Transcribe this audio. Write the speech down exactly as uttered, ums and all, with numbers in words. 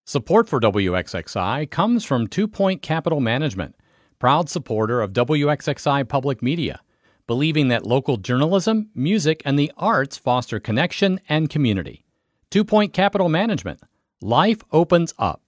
Support for W X X I comes from Two Point Capital Management, proud supporter of W X X I Public Media, believing that local journalism, music, and the arts foster connection and community. Two Point Capital Management. Life opens up.